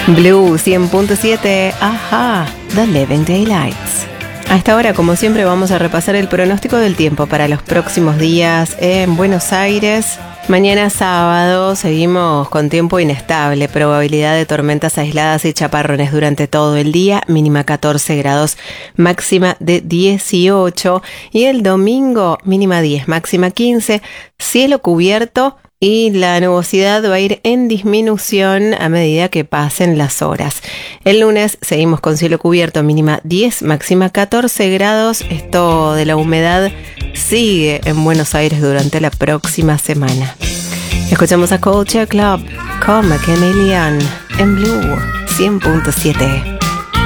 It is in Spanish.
Blue 100.7, ajá, The Living Daylights. A esta hora, como siempre, vamos a repasar el pronóstico del tiempo para los próximos días en Buenos Aires. Mañana sábado seguimos con tiempo inestable, probabilidad de tormentas aisladas y chaparrones durante todo el día, mínima 14 grados, máxima de 18. Y el domingo, mínima 10, máxima 15, cielo cubierto. Y la nubosidad va a ir en disminución a medida que pasen las horas. El lunes seguimos con cielo cubierto, mínima 10, máxima 14 grados. Esto de la humedad sigue en Buenos Aires durante la próxima semana. Escuchamos a Culture Club con Chameleon en Blue 100.7.